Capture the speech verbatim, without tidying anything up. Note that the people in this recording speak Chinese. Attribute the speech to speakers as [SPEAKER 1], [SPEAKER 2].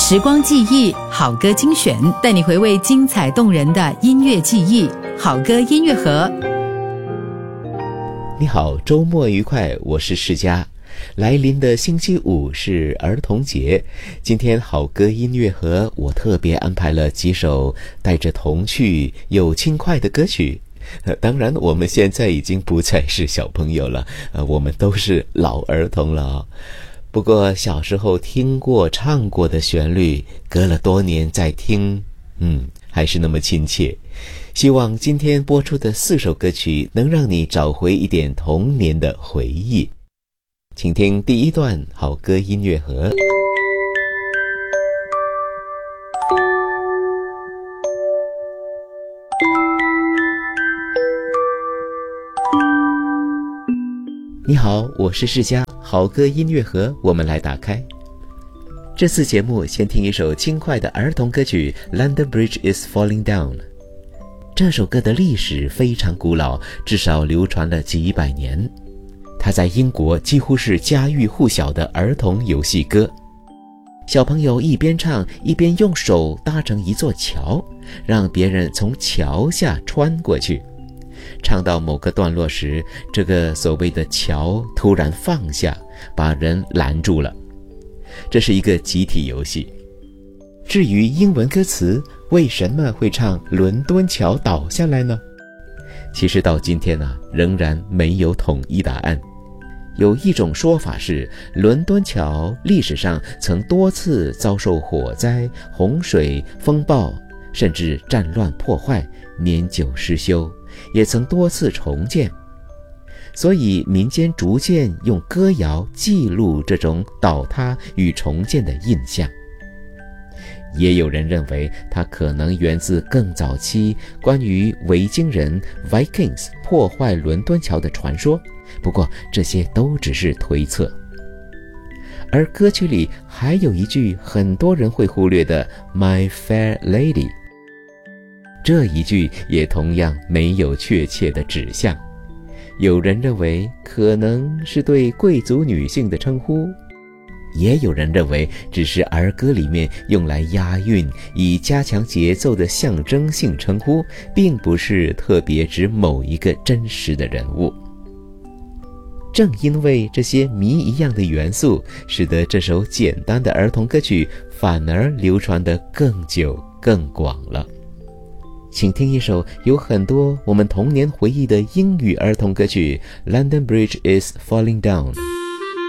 [SPEAKER 1] 时光记忆好歌精选，带你回味精彩动人的音乐记忆。好歌音乐盒。
[SPEAKER 2] 你好，周末愉快，我是世佳。来临的星期五是儿童节，今天好歌音乐盒我特别安排了几首带着童趣又轻快的歌曲。呃、当然我们现在已经不再是小朋友了，呃、我们都是老儿童了哦。不过小时候听过唱过的旋律，隔了多年再听，嗯，还是那么亲切。希望今天播出的四首歌曲能让你找回一点童年的回忆。请听第一段好歌音乐盒。你好，我是世佳，好歌音乐盒我们来打开。这次节目先听一首轻快的儿童歌曲 London Bridge is Falling Down。 这首歌的历史非常古老，至少流传了几百年。它在英国几乎是家喻户晓的儿童游戏歌。小朋友一边唱一边用手搭成一座桥，让别人从桥下穿过去。唱到某个段落时，这个所谓的桥突然放下，把人拦住了。这是一个集体游戏。至于英文歌词为什么会唱伦敦桥倒下来呢？其实到今天啊，仍然没有统一答案。有一种说法是，伦敦桥历史上曾多次遭受火灾、洪水、风暴，甚至战乱破坏，年久失修，也曾多次重建。所以民间逐渐用歌谣记录这种倒塌与重建的印象。也有人认为它可能源自更早期关于维京人 Vikings 破坏伦敦桥的传说，不过这些都只是推测。而歌曲里还有一句很多人会忽略的 My Fair Lady， 这一句也同样没有确切的指向。有人认为可能是对贵族女性的称呼，也有人认为只是儿歌里面用来押韵以加强节奏的象征性称呼，并不是特别指某一个真实的人物。正因为这些谜一样的元素，使得这首简单的儿童歌曲反而流传得更久更广了。请听一首有很多我们童年回忆的英语儿童歌曲 London Bridge is Falling Down。